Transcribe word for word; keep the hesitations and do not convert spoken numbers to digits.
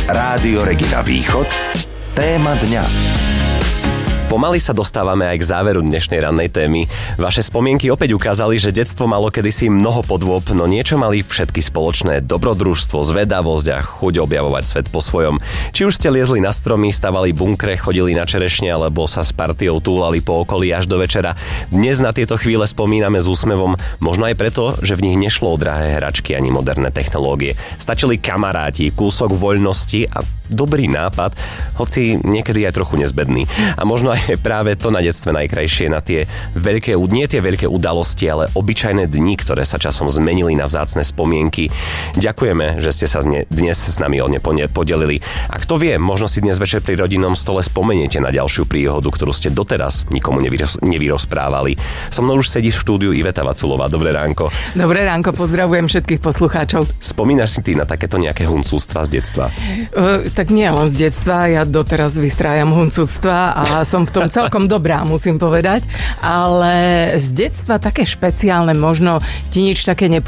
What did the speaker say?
Rádio Regina Východ. Téma dňa. Pomaly sa dostávame aj k záveru dnešnej rannej témy. Vaše spomienky opäť ukázali, že detstvo malo kedysi mnoho podôb, no niečo mali všetky spoločné: dobrodružstvo, zvedavosť a chuť objavovať svet po svojom. Či už ste liezli na stromy, stavali bunkre, chodili na čerešne alebo sa s partiou túlali po okolí až do večera. Dnes na tieto chvíle spomíname s úsmevom, možno aj preto, že v nich nešlo o drahé hračky ani moderné technológie. Stačili kamaráti, kúsok voľnosti a dobrý nápad, hoci niekedy aj trochu nezbedný. A možno aj práve to na detstve najkrajšie, na tie veľké, nie tie veľké udalosti, ale obyčajné dni, ktoré sa časom zmenili na vzácne spomienky. Ďakujeme, že ste sa dnes s nami o ne podelili. A kto vie, možno si dnes večer pri rodinnom stole spomeniete na ďalšiu príhodu, ktorú ste doteraz nikomu nevyroz, nevyrozprávali. So mnou už sedí v štúdiu Iveta Vaculová. Dobré ránko. Dobré ránko, pozdravujem všetkých poslucháčov. Spomínaš si ty na takéto nejaké huncúctva z detstva? Uh, tak nie len z detstva, ja doteraz vystrájam huncúctva a som v tom celkom dobrá, musím povedať, ale z detstva také špeciálne možno ti nič také nepovedal.